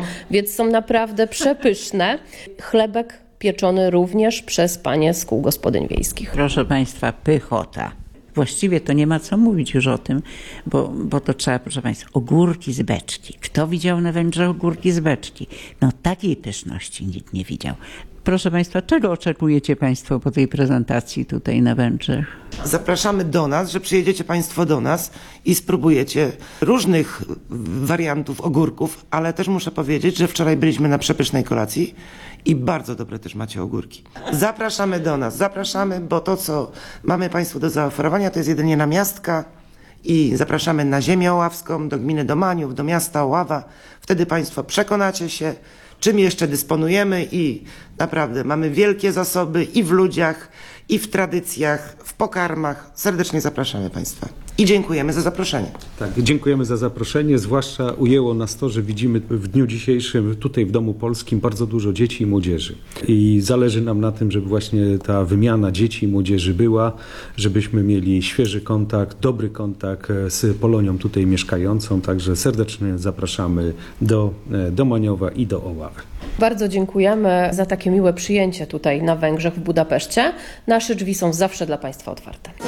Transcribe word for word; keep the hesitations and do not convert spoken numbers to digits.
więc są naprawdę przepyszne. Chlebek pieczony również przez panie z kół gospodyń wiejskich. Proszę Państwa, pychota. Właściwie to nie ma co mówić już o tym, bo, bo to trzeba, proszę Państwa, ogórki z beczki. Kto widział na Węgrzech ogórki z beczki? No takiej pyszności nikt nie widział. Proszę Państwa, czego oczekujecie Państwo po tej prezentacji tutaj na Węgrzech? Zapraszamy do nas, że przyjedziecie Państwo do nas i spróbujecie różnych wariantów ogórków, ale też muszę powiedzieć, że wczoraj byliśmy na przepysznej kolacji i bardzo dobre też macie ogórki. Zapraszamy do nas, zapraszamy, bo to, co mamy Państwu do zaoferowania, to jest jedynie namiastka i zapraszamy na ziemię oławską, do gminy Domaniów, do miasta Oława. Wtedy Państwo przekonacie się, czym jeszcze dysponujemy i naprawdę mamy wielkie zasoby i w ludziach, i w tradycjach, w pokarmach. Serdecznie zapraszamy Państwa i dziękujemy za zaproszenie. Tak, dziękujemy za zaproszenie, zwłaszcza ujęło nas to, że widzimy w dniu dzisiejszym tutaj w Domu Polskim bardzo dużo dzieci i młodzieży i zależy nam na tym, żeby właśnie ta wymiana dzieci i młodzieży była, żebyśmy mieli świeży kontakt, dobry kontakt z Polonią tutaj mieszkającą, także serdecznie zapraszamy do Domaniowa i do Oławy. Bardzo dziękujemy za takie miłe przyjęcie tutaj na Węgrzech w Budapeszcie. Nasze drzwi są zawsze dla Państwa otwarte.